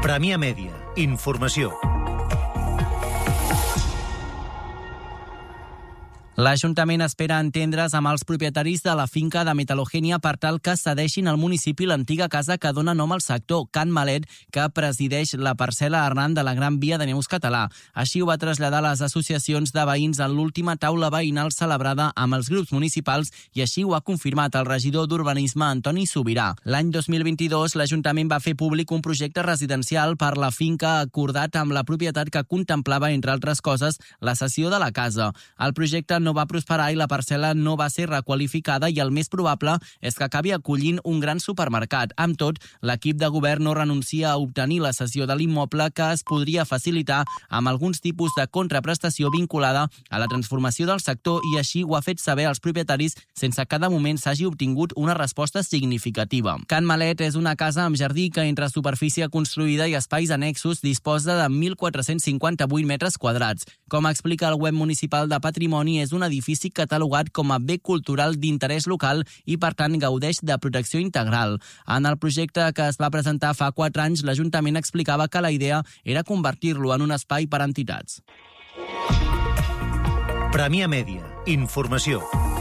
Premià Mèdia. Informació. L'Ajuntament espera entendre's amb els propietaris de la finca de Metalogènia per tal que cedeixin al municipi l'antiga casa que dona nom al sector, Can Malet, que presideix la parcel·la arran de la Gran Via de Neus Català. Així ho va traslladar a les associacions de veïns en l'última taula veïnal celebrada amb els grups municipals i així ho ha confirmat el regidor d'Urbanisme, Antoni Subirà. L'any 2022, l'Ajuntament va fer públic un projecte residencial per la finca acordat amb la propietat que contemplava, entre altres coses, la cessió de la casa. El projecte no va prosperar i la parcel·la no va ser requalificada i el més probable és que acabi acollint un gran supermercat. Amb tot, l'equip de govern no renuncia a obtenir la cessió de l'immoble que es podria facilitar amb alguns tipus de contraprestació vinculada a la transformació del sector i així ho ha fet saber als propietaris sense que de moment s'hagi obtingut una resposta significativa. Can Malet és una casa amb jardí que entre superfície construïda i espais annexos disposa de 1.458 metres quadrats. Com explica el web municipal de Patrimoni, és un edifici catalogat com a bé cultural d'interès local i, per tant, gaudeix de protecció integral. En el projecte que es va presentar fa 4 anys, l'Ajuntament explicava que la idea era convertir-lo en un espai per a entitats. Premià Mèdia. Informació.